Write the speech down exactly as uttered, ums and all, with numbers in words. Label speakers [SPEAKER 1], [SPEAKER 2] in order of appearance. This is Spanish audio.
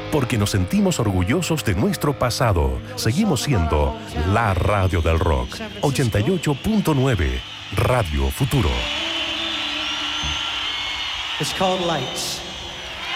[SPEAKER 1] porque nos sentimos orgullosos de nuestro pasado. Seguimos siendo la radio del rock. ochenta y ocho punto nueve, Radio Futuro.
[SPEAKER 2] It's called Lights.